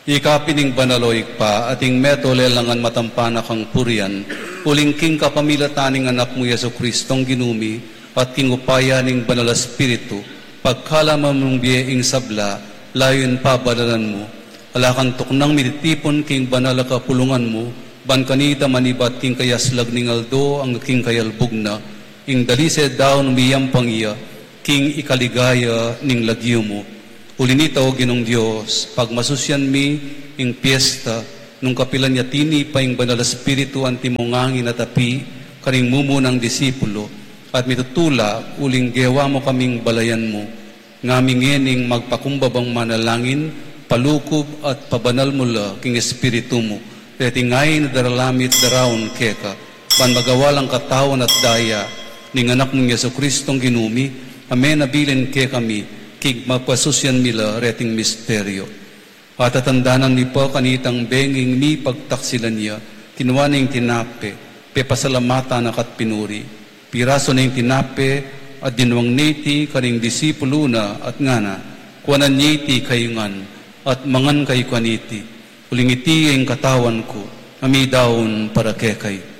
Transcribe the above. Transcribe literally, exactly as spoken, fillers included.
Ikapining banaloy pa, ating metolelangan matampana kang purian, uling king kapamilataning anak mo Yesu Kristong ginumi, at king upaya ning banal espiritu, pagkalaman mong biyeing sabla, layon pa badalan mo, alakan tuknang mititipon king banal kapulungan mo, ban kanita manibat king kayaslag ning aldo, ang king kayalbog na, ing dalised daw numiyang pangiya, king ikaligaya ning lagyo mo. Ulinito, ginong Diyos, pagmasusyan mi, ing piyesta, nung kapilan niya tini pa ing banal espiritu ang timungangin at api, karing mumunang disipulo, at mitutula, uling gewa mo kaming balayan mo, ngaming ing magpakumbabang manalangin, palukob at pabanal mula king espiritu mo, retingay na daralamit darawon keka, panmagawalang katawan at daya, ning anak mong Yesu Kristong ginumi, amen nabilin ke kami, kig magpasusyan mila reting misteryo. At atandanan ni po kanitang benging mi pagtaksilan niya, kinuwaning tinape, pepasalamata na kat pinuri, piraso na yung tinape, at dinuwang niti karing disipulo na at ngana, kuwanan niti kayungan, at mangan kay kaniti, uling iti ang katawan ko, ami daon para kekay.